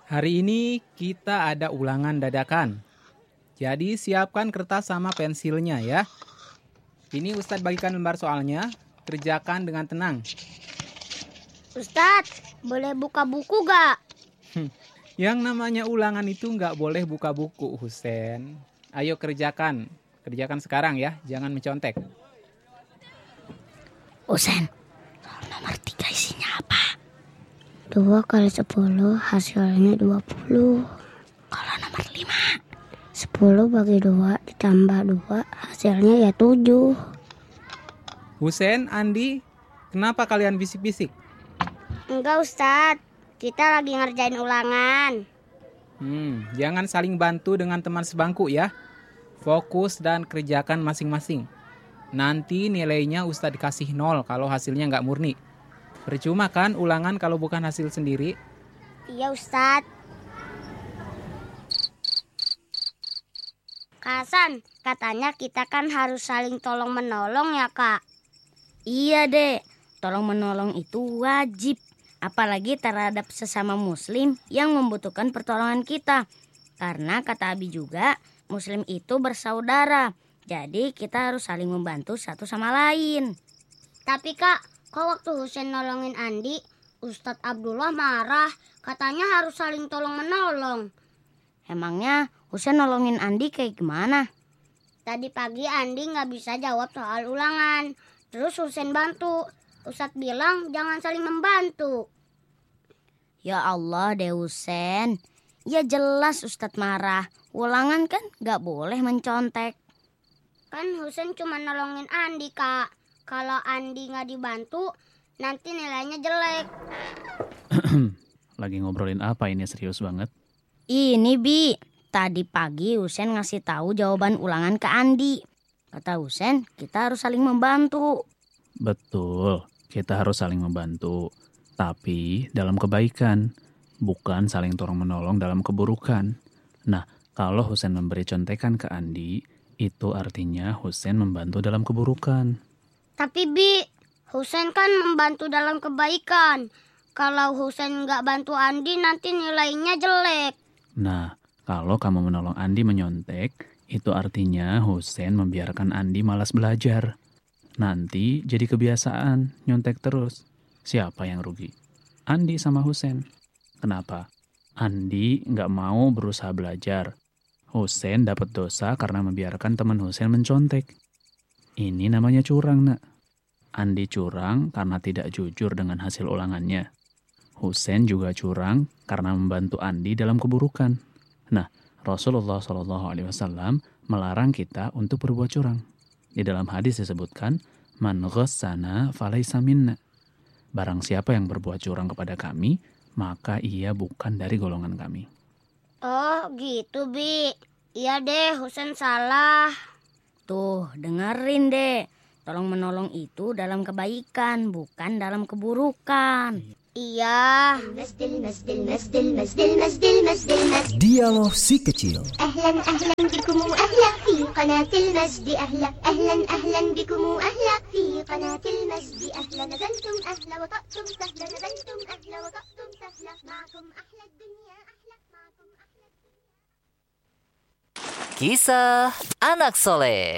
Hari ini kita ada ulangan dadakan. Jadi siapkan kertas sama pensilnya ya. Ini Ustadz bagikan lembar soalnya, kerjakan dengan tenang. Ustadz, boleh buka buku gak? Yang namanya ulangan itu nggak boleh buka buku, Husen. Ayo kerjakan sekarang ya, jangan mencontek. Husen, nomor 3 isinya apa? 2 kali 10 hasilnya 20. Kalau nomor 5, 10 bagi 2 ditambah 2 hasilnya ya 7. Husen, Andi, kenapa kalian bisik-bisik? Enggak Ustadz, kita lagi ngerjain ulangan. Jangan saling bantu dengan teman sebangku ya. Fokus dan kerjakan masing-masing. Nanti nilainya Ustadz dikasih 0 kalau hasilnya nggak murni. Percuma kan ulangan kalau bukan hasil sendiri? Iya Ustadz. Kak Hasan, katanya kita kan harus saling tolong menolong ya Kak? Iya Dek, tolong menolong itu wajib. Apalagi terhadap sesama muslim yang membutuhkan pertolongan kita. Karena kata Abi juga, muslim itu bersaudara. Jadi kita harus saling membantu satu sama lain. Tapi Kak, kok waktu Husen nolongin Andi, Ustadz Abdullah marah. Katanya harus saling tolong menolong. Emangnya Husen nolongin Andi kayak gimana? Tadi pagi Andi gak bisa jawab soal ulangan. Terus Husen bantu. Ustadz bilang jangan saling membantu. Ya Allah deh Husen. Ya jelas Ustadz marah. Ulangan kan gak boleh mencontek. Kan Husen cuma nolongin Andi Kak. Kalau Andi gak dibantu, nanti nilainya jelek. Lagi ngobrolin apa ini, serius banget? Ini Bi, tadi pagi Husen ngasih tahu jawaban ulangan ke Andi. Kata Husen, kita harus saling membantu. Betul, kita harus saling membantu. Tapi dalam kebaikan, bukan saling tolong-menolong dalam keburukan. Nah, kalau Husen memberi contekan ke Andi, itu artinya Husen membantu dalam keburukan. Tapi Bi, Husen kan membantu dalam kebaikan. Kalau Husen gak bantu Andi, nanti nilainya jelek. Nah, kalau kamu menolong Andi menyontek, itu artinya Husen membiarkan Andi malas belajar. Nanti jadi kebiasaan nyontek terus. Siapa yang rugi? Andi sama Husen. Kenapa? Andi nggak mau berusaha belajar. Husen dapat dosa karena membiarkan teman Husen mencontek. Ini namanya curang, nak. Andi curang karena tidak jujur dengan hasil ulangannya. Husen juga curang karena membantu Andi dalam keburukan. Nah, Rasulullah SAW melarang kita untuk berbuat curang. Di dalam hadis disebutkan, Man ghassana falaysa minna. Barang siapa yang berbuat curang kepada kami, maka ia bukan dari golongan kami. Oh gitu Bi. Iya deh, Husen salah. Tuh, dengerin deh. Tolong menolong itu dalam kebaikan, bukan dalam keburukan. Iya. Dialog si kecil. أهلا أهلا بكم أهلا في قناة المجد أهلا أهلا أهلا بكم أهلا في قناة المجد أهلا نزلتم أهلا وطأتم سهلا نزلتم أهلا وطأتم سهلا معكم أحلى الدنيا أحلى معكم أحلى الدنيا. Kisah Anak Soleh.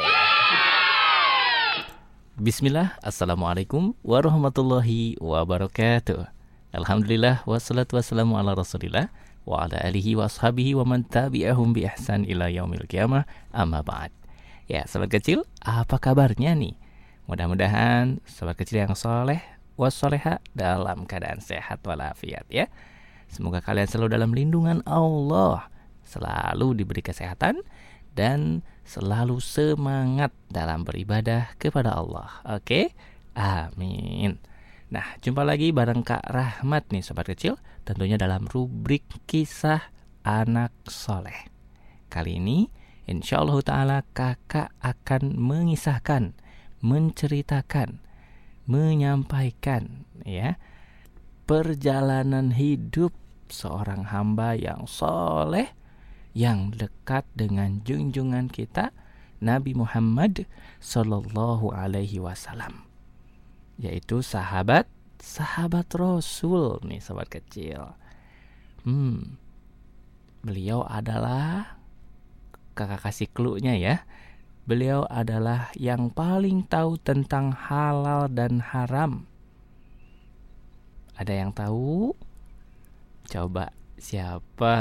Bismillah, Assalamualaikum warahmatullahi wabarakatuh. Alhamdulillah, wassalatu wassalamu ala rasulillah wa ala alihi wa ashabihi wa man tabi'ahum bi ihsan ila yaumil qiyamah, amma ba'd. Ya, sobat kecil, apa kabarnya nih? Mudah-mudahan sobat kecil yang soleh wassoleha dalam keadaan sehat walafiat ya. Semoga kalian selalu dalam lindungan Allah, selalu diberi kesehatan dan selalu semangat dalam beribadah kepada Allah. Oke? Amin. Nah, jumpa lagi bareng Kak Rahmat nih sobat kecil, tentunya dalam rubrik Kisah Anak Soleh. Kali ini insyaallah ta'ala kakak akan mengisahkan, menceritakan, menyampaikan ya perjalanan hidup seorang hamba yang soleh, yang dekat dengan junjungan kita Nabi Muhammad Sallallahu Alaihi Wasallam, yaitu sahabat Rasul nih sobat kecil. beliau adalah, kakak kasih clue-nya ya, beliau adalah yang paling tahu tentang halal dan haram. Ada yang tahu? Coba siapa?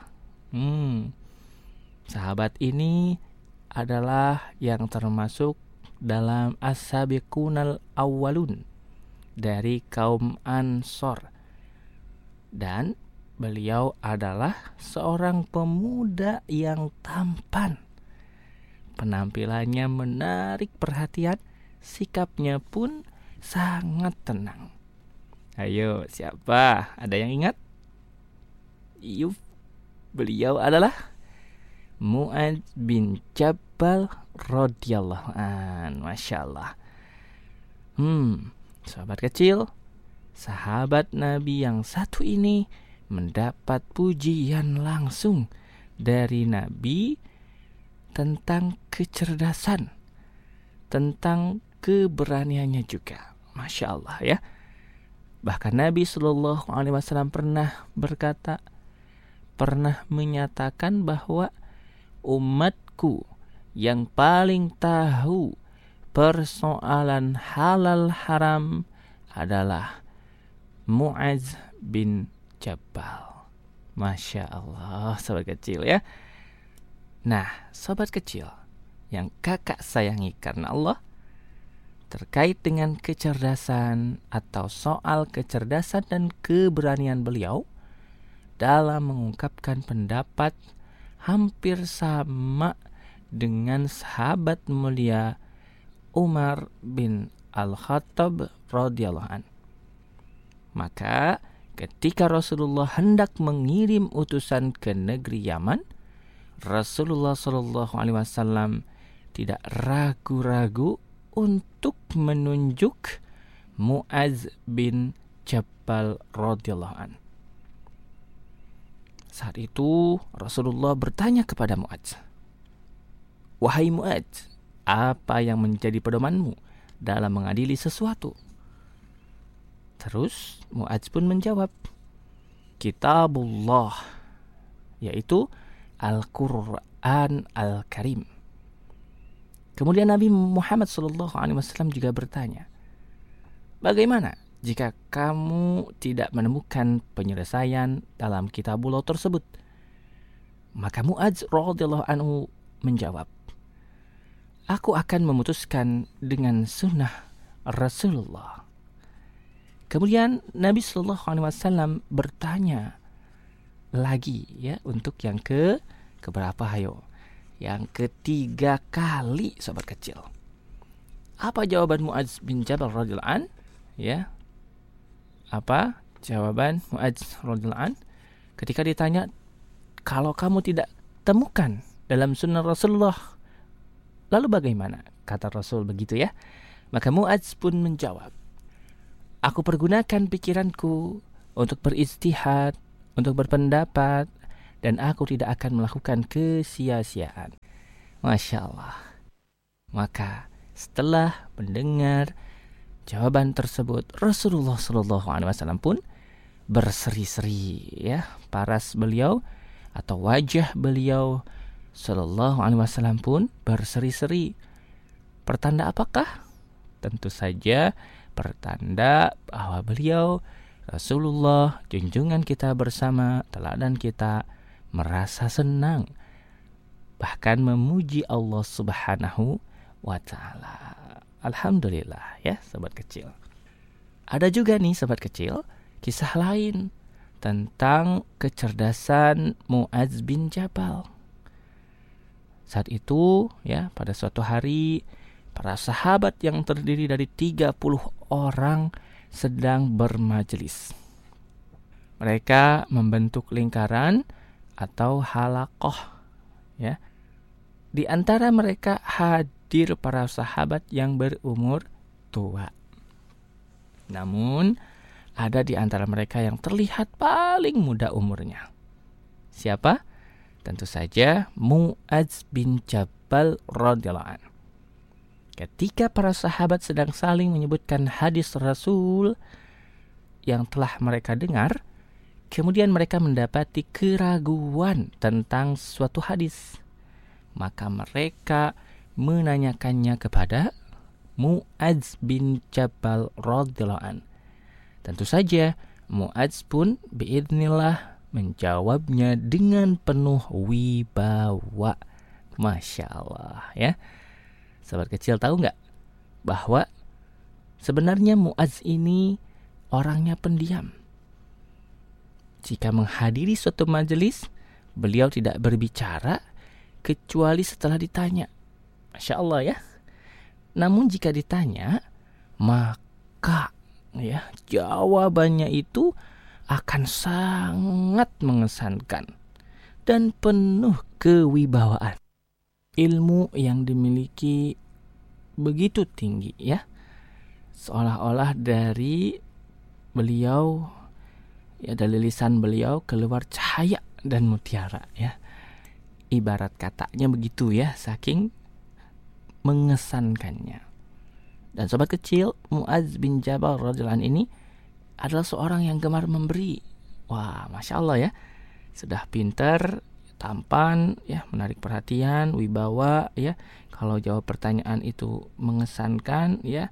Sahabat ini adalah yang termasuk dalam as-sabiqunal awwalun dari kaum Ansor. Dan beliau adalah seorang pemuda yang tampan. Penampilannya menarik perhatian, sikapnya pun sangat tenang. Ayo, siapa? Ada yang ingat? Yuf, beliau adalah Mu'adz bin Jabal radhiyallahu an. Masya Allah. Sahabat kecil, sahabat Nabi yang satu ini mendapat pujian langsung dari Nabi tentang kecerdasan, tentang keberaniannya juga. Masya Allah ya. Bahkan Nabi SAW pernah berkata, pernah menyatakan bahwa umatku yang paling tahu persoalan halal haram adalah Mu'adz bin Jabal. Masya Allah, sobat kecil ya. Nah, sobat kecil yang kakak sayangi karena Allah, terkait dengan kecerdasan atau soal kecerdasan dan keberanian beliau dalam mengungkapkan pendapat hampir sama dengan sahabat mulia Umar bin Al-Khattab radhiyallahu an. Maka ketika Rasulullah hendak mengirim utusan ke negeri Yaman, Rasulullah SAW tidak ragu-ragu untuk menunjuk Mu'adz bin Jabal radhiyallahu an. Saat itu Rasulullah bertanya kepada Mu'adz, "Wahai Mu'adz, apa yang menjadi pedomanmu dalam mengadili sesuatu?" Terus Mu'adz pun menjawab, "Kitabullah," yaitu Al-Quran Al-Karim. Kemudian Nabi Muhammad SAW juga bertanya, "Bagaimana jika kamu tidak menemukan penyelesaian dalam kitabullah tersebut?" Maka Mu'adz radhiyallahu anhu menjawab, "Aku akan memutuskan dengan sunnah Rasulullah." Kemudian Nabi SAW bertanya lagi ya, untuk yang keberapa hayo? Yang ketiga kali, sobat kecil. Apa jawaban Mu'adz bin Jabal radhiyallahu an? Ya. Apa jawaban Mu'adz radhiyallahu an ketika ditanya, "Kalau kamu tidak temukan dalam sunnah Rasulullah, lalu bagaimana?" Kata Rasul begitu ya. Maka Mu'adz pun menjawab, "Aku pergunakan pikiranku untuk beristihad, untuk berpendapat, dan aku tidak akan melakukan kesia-siaan." Masya Allah. Maka setelah mendengar jawaban tersebut, Rasulullah SAW pun berseri-seri ya, paras beliau atau wajah beliau SAW pun berseri-seri. Pertanda apakah? Tentu saja pertanda bahwa beliau Rasulullah, junjungan kita bersama, teladan kita, merasa senang, bahkan memuji Allah Subhanahu wa Ta'ala. Alhamdulillah ya, sobat kecil. Ada juga nih sobat kecil kisah lain tentang kecerdasan Mu'adz bin Jabal. Saat itu ya, pada suatu hari para sahabat yang terdiri dari 30 orang sedang bermajelis. Mereka membentuk lingkaran atau halaqah ya. Di antara mereka hadir para sahabat yang berumur tua. Namun ada di antara mereka yang terlihat paling muda umurnya. Siapa? Tentu saja Mu'adz bin Jabal radhiyallahu anhu. Ketika para sahabat sedang saling menyebutkan hadis Rasul yang telah mereka dengar, Kemudian mereka mendapati keraguan tentang suatu hadis. Maka mereka menanyakannya kepada Mu'adz bin Jabal radhiyallahu an. Tentu saja Mu'adz pun biidznillah menjawabnya dengan penuh wibawa. Masya Allah ya. Sahabat kecil tahu nggak bahwa sebenarnya Mu'adz ini orangnya pendiam. Jika menghadiri suatu majelis, beliau tidak berbicara kecuali setelah ditanya. Masya Allah ya. Namun jika ditanya, maka ya jawabannya itu akan sangat mengesankan dan penuh kewibawaan. Ilmu yang dimiliki begitu tinggi ya. Seolah-olah dari beliau ya, dari lisan beliau keluar cahaya dan mutiara ya. Ibarat katanya begitu ya, saking mengesankannya. Dan sobat kecil, Mu'adz bin Jabal radhiyallahu anhu ini adalah seorang yang gemar memberi. Wah, Masya Allah ya. Sudah pintar, tampan, ya, menarik perhatian, wibawa, ya. Kalau jawab pertanyaan itu mengesankan, ya,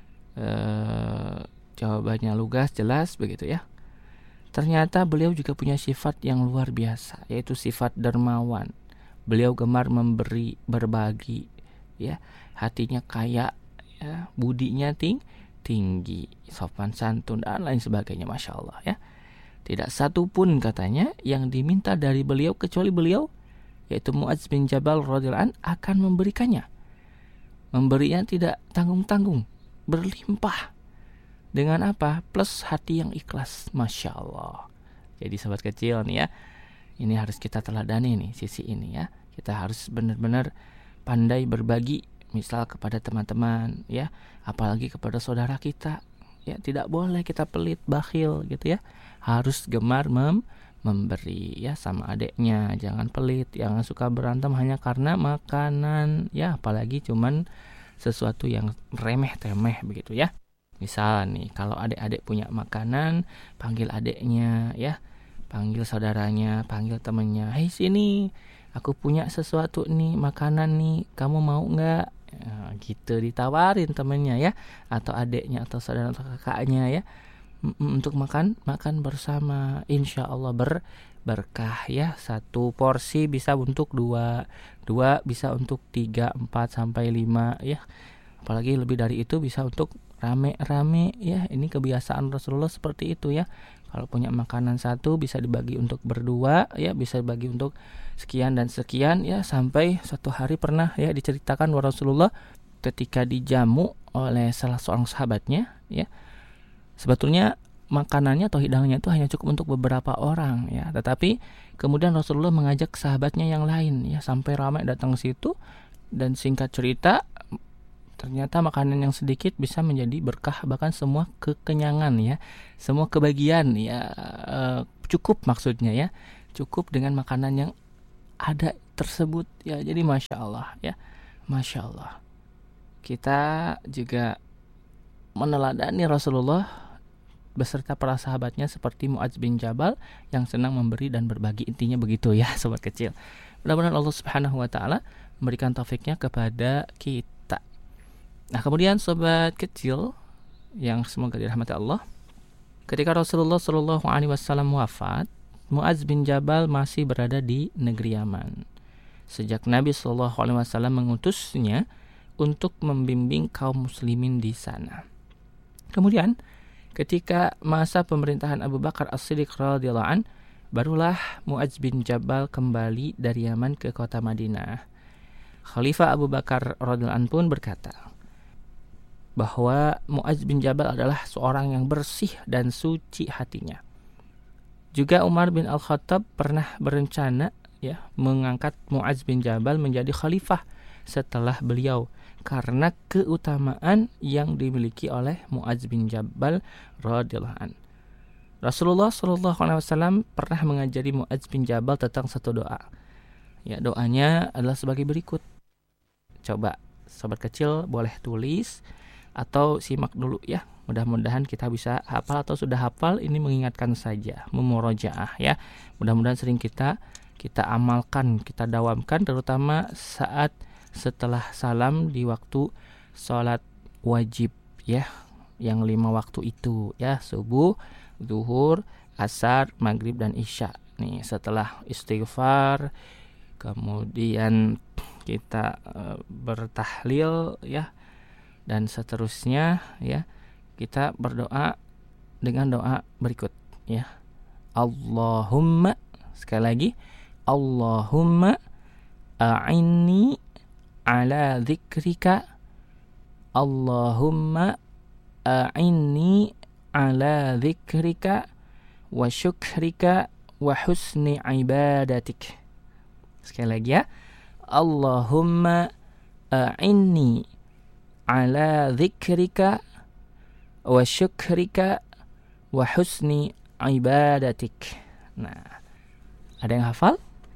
jawabannya lugas, jelas, begitu ya. Ternyata beliau juga punya sifat yang luar biasa, yaitu sifat dermawan. Beliau gemar memberi, berbagi, ya, hatinya kaya, ya, budinya tinggi, sopan santun dan lain sebagainya, Masya Allah ya. Tidak satu pun katanya yang diminta dari beliau kecuali beliau, yaitu Mu'adz bin Jabal radhiyallahu anhu, akan memberikannya. Memberinya tidak tanggung-tanggung, berlimpah. Dengan apa? Plus hati yang ikhlas, Masya Allah. Jadi sahabat kecil nih ya, ini harus kita teladani nih sisi ini ya. Kita harus benar-benar pandai berbagi, misal kepada teman-teman ya, apalagi kepada saudara kita ya. Tidak boleh kita pelit, bakhil gitu ya. Harus gemar memberi ya, sama adiknya. Jangan pelit, jangan suka berantem hanya karena makanan ya, apalagi cuman sesuatu yang remeh-temeh begitu ya. Misal nih, kalau adik-adik punya makanan, panggil adiknya ya, panggil saudaranya, panggil temannya. Hei sini, aku punya sesuatu nih, makanan nih, kamu mau nggak? Ya, gitu ditawarin temannya ya, atau adiknya atau saudara atau kakaknya ya, untuk makan bersama. Insya Allah berkah ya. Satu porsi bisa untuk dua bisa untuk 3, 4 sampai 5 ya. Apalagi lebih dari itu bisa untuk rame-rame ya. Ini kebiasaan Rasulullah seperti itu ya. Kalau punya makanan satu bisa dibagi untuk berdua ya, bisa dibagi untuk sekian dan sekian ya. Sampai suatu hari pernah ya diceritakan bahwa Rasulullah ketika dijamu oleh salah seorang sahabatnya ya, sebetulnya makanannya atau hidangannya itu hanya cukup untuk beberapa orang ya. Tetapi kemudian Rasulullah mengajak sahabatnya yang lain ya, sampai ramai datang ke situ. Dan singkat cerita, ternyata makanan yang sedikit bisa menjadi berkah, bahkan semua kekenyangan ya, semua kebagian ya, cukup maksudnya ya, cukup dengan makanan yang ada tersebut ya. Jadi Masya Allah ya, Masya Allah. Kita juga meneladani Rasulullah beserta para sahabatnya seperti Mu'adz bin Jabal yang senang memberi dan berbagi. Intinya begitu ya sobat kecil. Mudah-mudahan Allah Subhanahu wa taala memberikan taufiknya kepada kita. Nah, kemudian sobat kecil yang semoga dirahmati Allah, ketika Rasulullah Shallallahu alaihi wasallam wafat, Mu'adz bin Jabal masih berada di negeri Yaman. Sejak Nabi Shallallahu alaihi wasallam mengutusnya untuk membimbing kaum muslimin di sana. Kemudian ketika masa pemerintahan Abu Bakar As-Siddiq radhiyallahu an, barulah Mu'adz bin Jabal kembali dari Yaman ke kota Madinah. Khalifah Abu Bakar radhiyallahu an pun berkata bahwa Mu'adz bin Jabal adalah seorang yang bersih dan suci hatinya. Juga Umar bin Al-Khattab pernah berencana ya mengangkat Mu'adz bin Jabal menjadi khalifah setelah beliau karena keutamaan yang dimiliki oleh Mu'adz bin Jabal radhiyallahu an. Rasulullah sallallahu alaihi wasallam pernah mengajari Mu'adz bin Jabal tentang satu doa. Ya, doanya adalah sebagai berikut. Coba sobat kecil boleh tulis atau simak dulu ya. Mudah-mudahan kita bisa hafal atau sudah hafal, ini mengingatkan saja, memurojaah ya. Mudah-mudahan sering kita amalkan, kita dawamkan, terutama saat setelah salam di waktu sholat wajib ya, yang 5 waktu itu ya, subuh, zuhur, asar, maghrib, dan isya. Nih setelah istighfar, kemudian kita bertahlil ya, dan seterusnya ya, kita berdoa dengan doa berikut ya. Allahumma, sekali lagi, Allahumma a'inni ala dzikrika, Allahumma a'inni ala dzikrika wa syukrika wa husni ibadatik. Sekali lagi ya. Allahumma a'inni ala dzikrika wa syukrika wa husni ibadatik. Nah, ada yang hafal?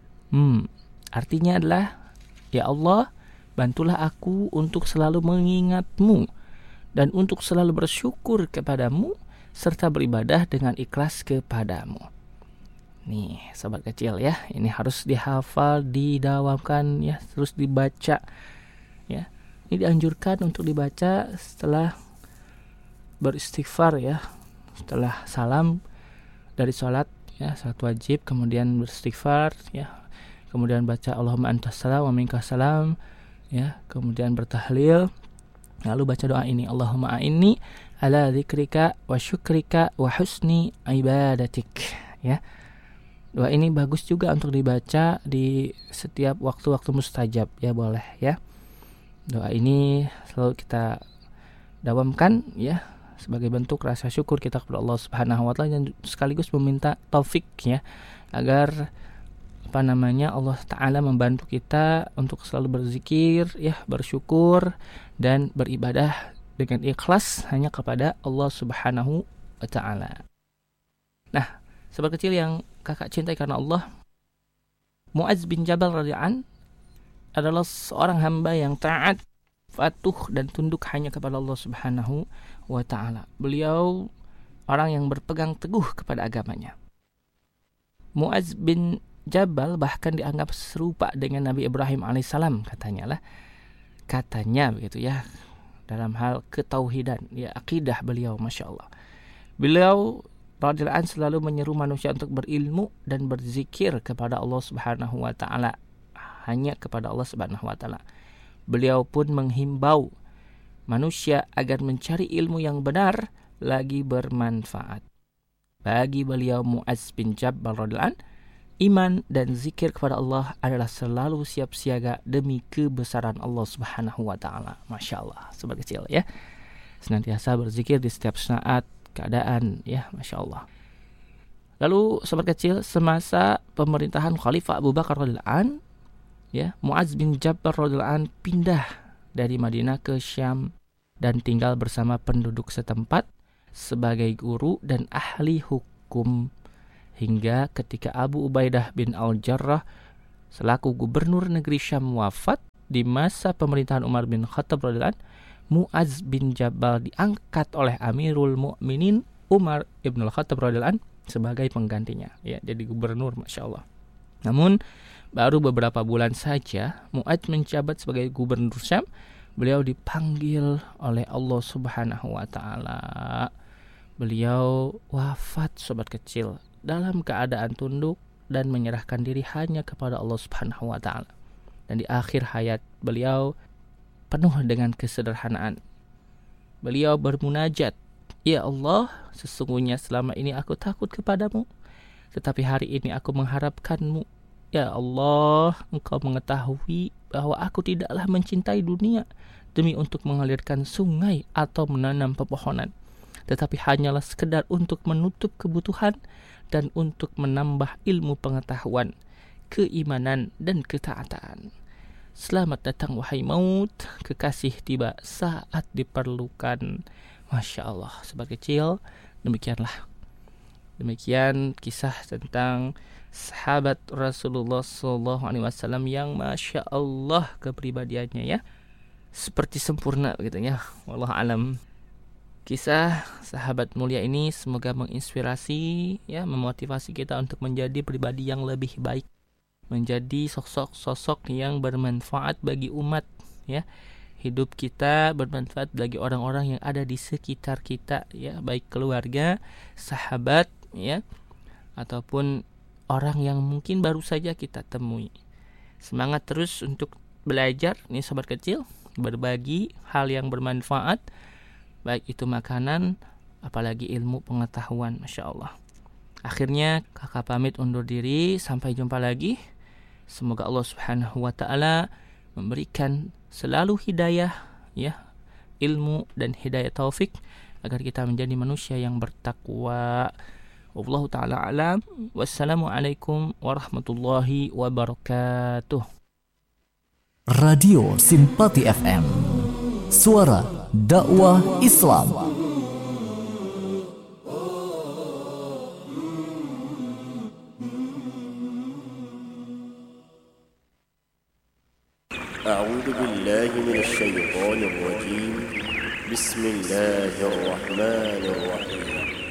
Artinya adalah, ya Allah, bantulah aku untuk selalu mengingatmu dan untuk selalu bersyukur kepadamu serta beribadah dengan ikhlas kepadamu. Nih, sobat kecil ya, ini harus dihafal, didawamkan ya, terus dibaca ya. Ini dianjurkan untuk dibaca setelah beristighfar ya, setelah salam dari sholat ya, sholat wajib, kemudian beristighfar ya, kemudian baca Allahumma antas salam wa minkas salam ya, kemudian bertahlil, lalu baca doa ini, Allahumma a'inni ala dzikrika wa syukrika wa husni ibadatik ya. Doa ini bagus juga untuk dibaca di setiap waktu-waktu mustajab ya, boleh ya. Doa ini selalu kita dawamkan ya, sebagai bentuk rasa syukur kita kepada Allah Subhanahu wa taala, dan sekaligus meminta taufik ya, agar Allah Ta'ala membantu kita untuk selalu berzikir ya, bersyukur dan beribadah dengan ikhlas hanya kepada Allah Subhanahu wa Ta'ala. Nah, sobat kecil yang kakak cintai karena Allah, Mu'adz bin Jabal radhiyallahu an adalah seorang hamba yang taat, patuh dan tunduk hanya kepada Allah Subhanahu wa Ta'ala. Beliau orang yang berpegang teguh kepada agamanya. Mu'adz bin Jabal bahkan dianggap serupa dengan Nabi Ibrahim alaihissalam, katanya begitu ya, dalam hal ketauhidan ya, akidah beliau, masya Allah. Beliau radhiyallahu anhu selalu menyeru manusia untuk berilmu dan berzikir kepada Allah Subhanahu wa Ta'ala, hanya kepada Allah Subhanahu wa Ta'ala. Beliau pun menghimbau manusia agar mencari ilmu yang benar lagi bermanfaat. Bagi beliau Mu'adz bin Jabal radhiyallahu anhu, iman dan zikir kepada Allah adalah selalu siap siaga demi kebesaran Allah Subhanahu wa Ta'ala. Masya Allah, sobat kecil ya, senantiasa berzikir di setiap saat keadaan ya, Masya Allah. Lalu sobat kecil, semasa pemerintahan Khalifah Abu Bakar radhiyallahu anhu ya, Mu'adz bin Jabal radhiyallahu anhu pindah dari Madinah ke Syam dan tinggal bersama penduduk setempat sebagai guru dan ahli hukum, hingga ketika Abu Ubaidah bin Al-Jarrah selaku gubernur negeri Syam wafat di masa pemerintahan Umar bin Khattab radhiyallahu anhu, Mu'adz bin Jabal diangkat oleh Amirul Mukminin Umar bin Khattab radhiyallahu anhu sebagai penggantinya ya, jadi gubernur, masya Allah. Namun baru beberapa bulan saja Mu'adz menjabat sebagai gubernur Syam, beliau dipanggil oleh Allah Subhanahu wa Ta'ala. Beliau wafat, sobat kecil, dalam keadaan tunduk dan menyerahkan diri hanya kepada Allah Subhanahu wa Ta'ala. Dan di akhir hayat beliau penuh dengan kesederhanaan. Beliau bermunajat, ya Allah, sesungguhnya selama ini aku takut kepadamu, tetapi hari ini aku mengharapkanmu. Ya Allah, Engkau mengetahui bahwa aku tidaklah mencintai dunia demi untuk mengalirkan sungai atau menanam pepohonan, tetapi hanyalah sekedar untuk menutup kebutuhan dan untuk menambah ilmu pengetahuan, keimanan, dan ketaatan. Selamat datang wahai maut, kekasih tiba saat diperlukan. Masya Allah, sobat kecil, demikian kisah tentang sahabat Rasulullah SAW yang masya Allah kepribadiannya ya, seperti sempurna gitu ya. Wallahu alam. Kisah sahabat mulia ini semoga menginspirasi ya, memotivasi kita untuk menjadi pribadi yang lebih baik, menjadi sosok-sosok yang bermanfaat bagi umat ya. Hidup kita bermanfaat bagi orang-orang yang ada di sekitar kita ya, baik keluarga, sahabat ya, ataupun orang yang mungkin baru saja kita temui. Semangat terus untuk belajar nih sobat kecil, berbagi hal yang bermanfaat, baik itu makanan, apalagi ilmu pengetahuan, Masya Allah. Akhirnya kakak pamit undur diri, sampai jumpa lagi. Semoga Allah Subhanahu wa Ta'ala memberikan selalu hidayah ya, ilmu dan hidayah taufik agar kita menjadi manusia yang bertakwa. Wallahu ta'ala alam. Wassalamualaikum warahmatullahi wabarakatuh. Radio Simpati FM, suara dakwah Islam. أعوذ بالله من الشيطان الرجيم. بسم الله الرحمن الرحيم.